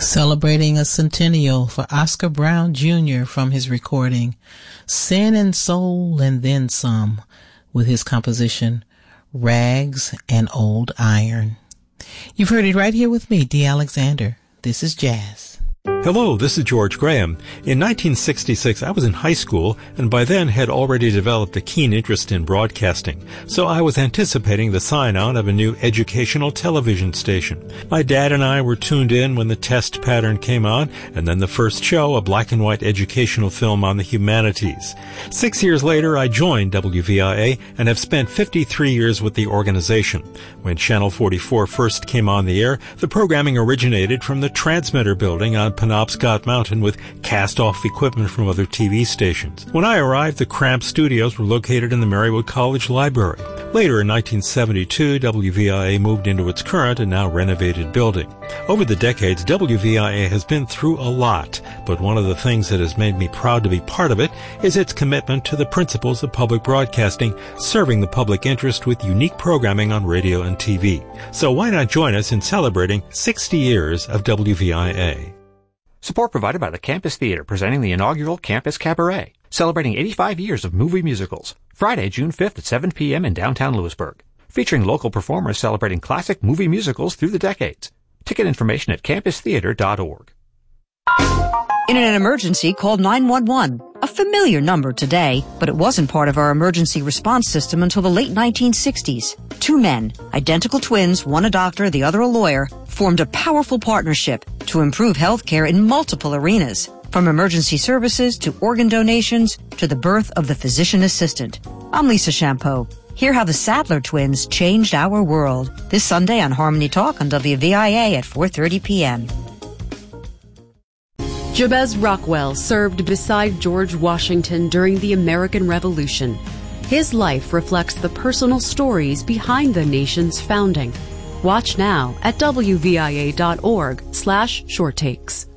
Celebrating a centennial for Oscar Brown Jr. from his recording Sin and Soul and Then Some with his composition Rags and Old Iron. You've heard it right here with me, Dee Alexander. This is Jazz. Hello, this is George Graham. In 1966, I was in high school and by then had already developed a keen interest in broadcasting, so I was anticipating the sign-on of a new educational television station. My dad and I were tuned in when the test pattern came on, and then the first show, a black and white educational film on the humanities. 6 years later, I joined WVIA and have spent 53 years with the organization. When Channel 44 first came on the air, the programming originated from the transmitter building on Penobscot Mountain with cast-off equipment from other TV stations. When I arrived, the cramped studios were located in the Marywood College Library. Later, in 1972, WVIA moved into its current and now renovated building. Over the decades, WVIA has been through a lot, but one of the things that has made me proud to be part of it is its commitment to the principles of public broadcasting, serving the public interest with unique programming on radio and TV. So why not join us in celebrating 60 years of WVIA? Support provided by the Campus Theater, presenting the inaugural Campus Cabaret, celebrating 85 years of movie musicals. Friday, June 5th at 7 p.m. in downtown Lewisburg. Featuring local performers celebrating classic movie musicals through the decades. Ticket information at campustheater.org. In an emergency, call 911. A familiar number today, but it wasn't part of our emergency response system until the late 1960s. Two men, identical twins, one a doctor, the other a lawyer, formed a powerful partnership to improve healthcare in multiple arenas, from emergency services to organ donations to the birth of the physician assistant. I'm Lisa Champeau. Hear how the Sadler twins changed our world this Sunday on Harmony Talk on WVIA at 4:30 p.m. Jabez Rockwell served beside George Washington during the American Revolution. His life reflects the personal stories behind the nation's founding. Watch now at WVIA.org/shorttakes.